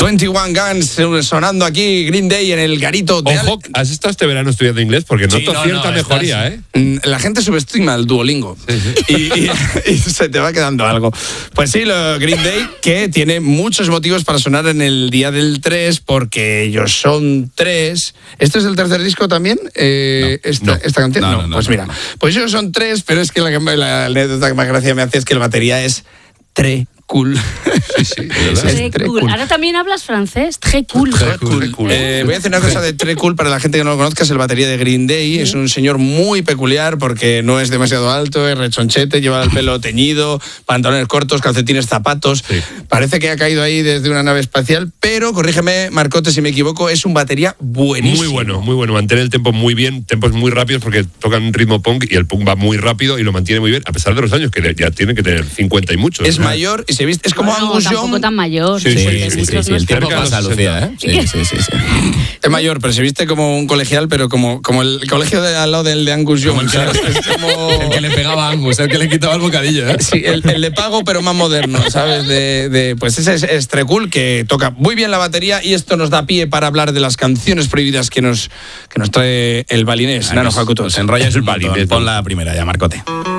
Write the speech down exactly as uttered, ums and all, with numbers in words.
veintiuno Guns sonando aquí, Green Day en el garito de... Ojo, Al... ¿has estado este verano estudiando inglés? Porque noto Sí, no, cierta no, mejoría, estás... ¿eh? La gente subestima el Duolingo Sí, sí. y, y, y se te va quedando algo. Pues sí, lo Green Day, que tiene muchos motivos para sonar en el día del tres, porque ellos son tres. ¿Este es el tercer disco también? Eh, No, esta, no. esta canción. No, No, no, no, pues no, mira, no. pues ellos son tres, pero es que la, la anécdota que más gracia me hace es que el batería es tre cool. Sí, sí, de verdad. Es Très très cool. cool. Ahora también hablas francés. Très cool. Très cool. Cool. Eh, voy a hacer una cosa de Tre Cool para la gente que no lo conozca, es el batería de Green Day. Es un señor muy peculiar porque no es demasiado alto, es rechonchete, lleva el pelo teñido, pantalones cortos, calcetines, zapatos. Sí. Parece que ha caído ahí desde una nave espacial, pero corrígeme, Marcote, si me equivoco, es un batería buenísimo. Muy bueno, muy bueno. Mantiene el tempo muy bien, tempos muy rápidos porque tocan un ritmo punk y el punk va muy rápido y lo mantiene muy bien, a pesar de los años, que ya tiene que tener cincuenta y muchos. Es ¿no? mayor y se viste, es como Bueno, Angus tampoco Young. tan mayor. Sí, sí, cincuenta y sí, muchos Sí, no el es tiempo cerca de los pasa, Lucía, ¿eh? Sí, sí, sí, sí. Es mayor, pero se viste como un colegial, pero como, como el colegio de al lado del de Angus Young. Como el que, ¿sabes? Es como... el que le pegaba a Angus, el que le quitaba el bocadillo, ¿eh? Sí, el, el de pago, pero más moderno, ¿sabes? De, de, pues ese es, es Tre Cool, que toca muy bien la batería, y esto nos da pie para hablar de las canciones prohibidas que nos, que nos trae el balinés. Nano Hakuto. Nos enrollas un Vale, montón. bien. Pon la primera ya, Marcote.